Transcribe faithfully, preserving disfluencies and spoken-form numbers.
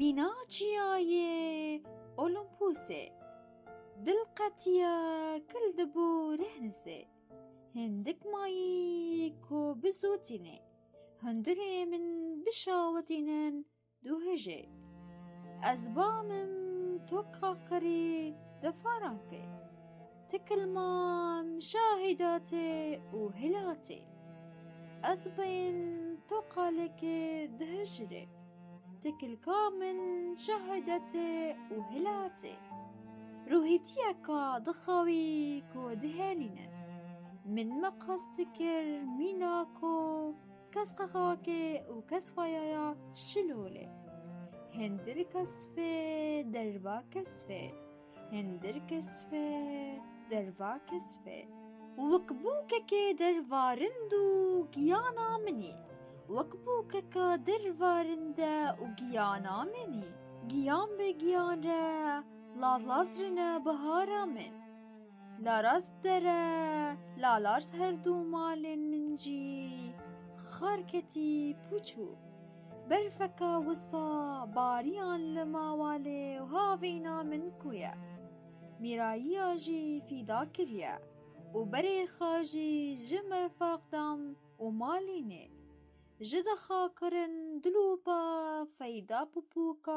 میناچیای اولمپوسه دلقتیا کل دبو رهنسه هندک مایی کو بزوتینه هندره من بشاوتینن دو هجه از بامم تو قاقري دفارانكي تكلمام شاهداتي وهلاتي أزبين تقالك دهجري تكل كامن شاهداتي وهلاتي روهيتيكا دخاوي كو دهالينا من مقاستكر ميناكو كسقاكي وكسفايا شلولي هندر كسفه دربا كسفه هندر كسفه دربا كسفه وكبوكك درفارندو جيانا مني وكبوكك درفارندا وجيانا مني جيان بجيانا لا لازرنا بهارا من لا راس درا لا لارس هردو مالن منجي خاركتي بوچو برفكا وصا باريان لماوالي وهافينا من كويا ميرايا جي في داكريا وبري خاجي جمر فاقدام وماليني جدا خاكرن دلوبا فايدا بوبوكا